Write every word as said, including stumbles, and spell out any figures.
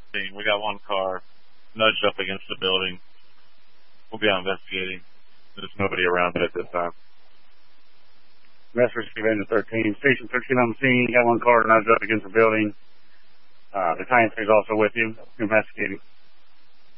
scene. We got one car nudged up against the building. We'll be out investigating. There's nobody around it at this time. Message to Ranger thirteen. Station thirteen on the scene. Got one car nudged up against the building. Uh, the Battalion three is also with you. Investigating.